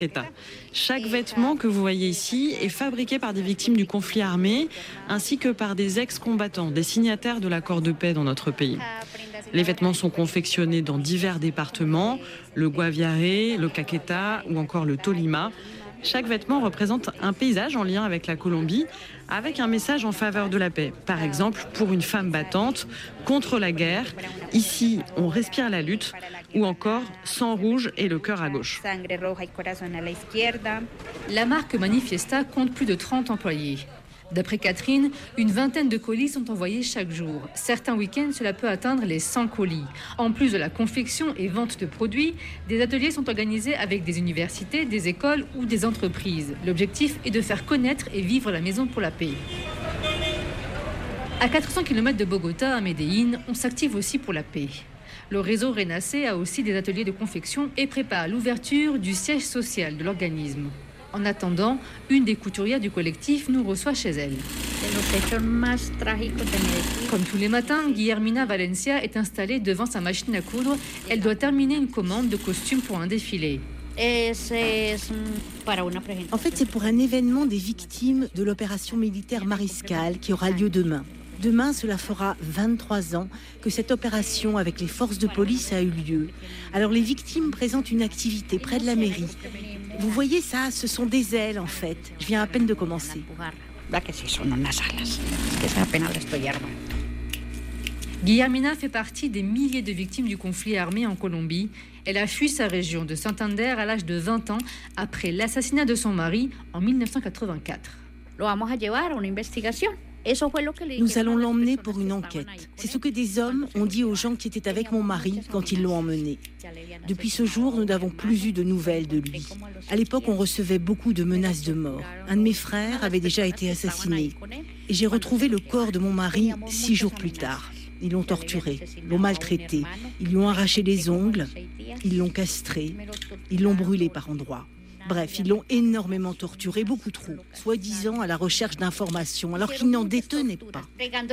État. Chaque vêtement que vous voyez ici est fabriqué par des victimes du conflit armé ainsi que par des ex-combattants, des signataires de l'accord de paix dans notre pays. Les vêtements sont confectionnés dans divers départements, le Guaviare, le Caquetá ou encore le Tolima. Chaque vêtement représente un paysage en lien avec la Colombie, avec un message en faveur de la paix. Par exemple, pour une femme battante, contre la guerre, ici on respire la lutte, ou encore sang rouge et le cœur à gauche. La marque Manifesta compte plus de 30 employés. D'après Catherine, une vingtaine de colis sont envoyés chaque jour. Certains week-ends, cela peut atteindre les 100 colis. En plus de la confection et vente de produits, des ateliers sont organisés avec des universités, des écoles ou des entreprises. L'objectif est de faire connaître et vivre la Maison pour la paix. À 400 km de Bogota, à Medellín, on s'active aussi pour la paix. Le réseau Renace a aussi des ateliers de confection et prépare l'ouverture du siège social de l'organisme. En attendant, une des couturières du collectif nous reçoit chez elle. Comme tous les matins, Guillermina Valencia est installée devant sa machine à coudre. Elle doit terminer une commande de costumes pour un défilé. En fait, c'est pour un événement des victimes de l'opération militaire Mariscal qui aura lieu demain. Demain, cela fera 23 ans que cette opération avec les forces de police a eu lieu. Alors les victimes présentent une activité près de la mairie. Vous voyez ça, ce sont des ailes en fait. Je viens à peine de commencer. Guillermina fait partie des milliers de victimes du conflit armé en Colombie. Elle a fui sa région de Santander à l'âge de 20 ans après l'assassinat de son mari en 1984. Nous allons l'emmener pour une enquête. C'est ce que des hommes ont dit aux gens qui étaient avec mon mari quand ils l'ont emmené. Depuis ce jour, nous n'avons plus eu de nouvelles de lui. À l'époque, on recevait beaucoup de menaces de mort. Un de mes frères avait déjà été assassiné. Et j'ai retrouvé le corps de mon mari 6 jours plus tard. Ils l'ont torturé, l'ont maltraité. Ils lui ont arraché les ongles, ils l'ont castré, ils l'ont brûlé par endroits. Bref, ils l'ont énormément torturé, beaucoup trop, soi-disant à la recherche d'informations, alors qu'ils n'en détenaient pas.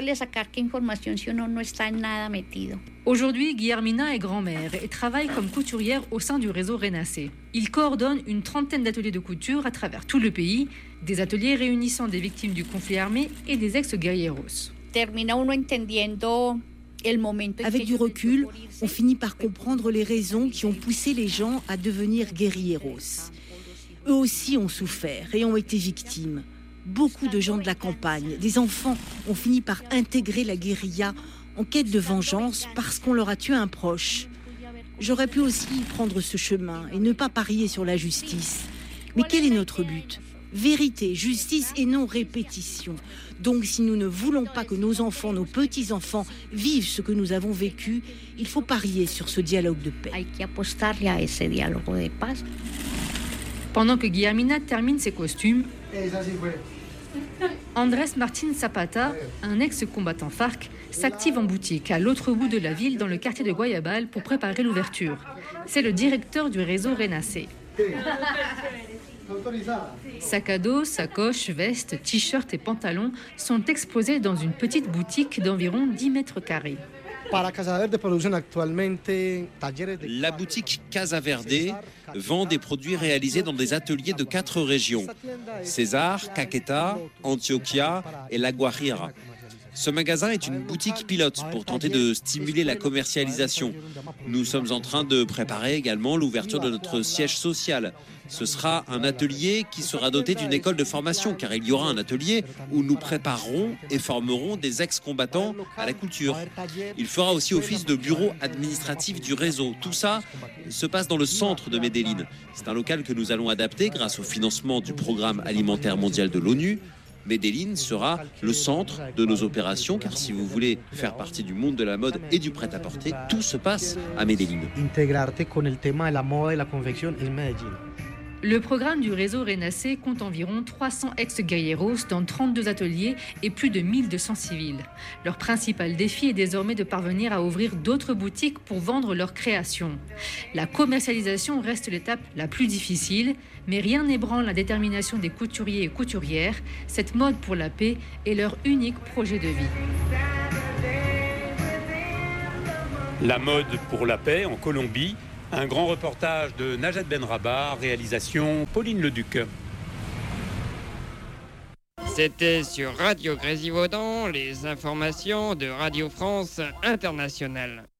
Aujourd'hui, Guillermina est grand-mère et travaille comme couturière au sein du réseau Renace. Il coordonne une trentaine d'ateliers de couture à travers tout le pays, des ateliers réunissant des victimes du conflit armé et des ex-guerrilleros. Avec du recul, on finit par comprendre les raisons qui ont poussé les gens à devenir guerrilleros. Eux aussi ont souffert et ont été victimes. Beaucoup de gens de la campagne, des enfants, ont fini par intégrer la guérilla en quête de vengeance parce qu'on leur a tué un proche. J'aurais pu aussi prendre ce chemin et ne pas parier sur la justice. Mais quel est notre but ? Vérité, justice et non répétition. Donc si nous ne voulons pas que nos enfants, nos petits-enfants vivent ce que nous avons vécu, il faut parier sur ce dialogue de paix. Pendant que Guillermina termine ses costumes, Andrés Martín Zapata, un ex-combattant FARC, s'active en boutique à l'autre bout de la ville dans le quartier de Guayabal pour préparer l'ouverture. C'est le directeur du réseau Renace. Sac à dos, sacoches, vestes, t-shirts et pantalons sont exposés dans une petite boutique d'environ 10 mètres carrés. La boutique Casa Verde vend des produits réalisés dans des ateliers de 4 régions, César, Caquetá, Antioquia et La Guajira. Ce magasin est une boutique pilote pour tenter de stimuler la commercialisation. Nous sommes en train de préparer également l'ouverture de notre siège social. Ce sera un atelier qui sera doté d'une école de formation, car il y aura un atelier où nous préparerons et formerons des ex-combattants à la couture. Il fera aussi office de bureau administratif du réseau. Tout ça se passe dans le centre de Medellín. C'est un local que nous allons adapter grâce au financement du Programme alimentaire mondial de l'ONU. Medellín sera le centre de nos opérations, car si vous voulez faire partie du monde de la mode et du prêt-à-porter, tout se passe à Medellín. Le programme du réseau Renace compte environ 300 ex-guerrilleros dans 32 ateliers et plus de 1200 civils. Leur principal défi est désormais de parvenir à ouvrir d'autres boutiques pour vendre leurs créations. La commercialisation reste l'étape la plus difficile, mais rien n'ébranle la détermination des couturiers et couturières. Cette mode pour la paix est leur unique projet de vie. La mode pour la paix en Colombie, Un grand reportage de Najat Benrabah, réalisation Pauline Leduc. C'était sur Radio Grésivaudan, les informations de Radio France Internationale.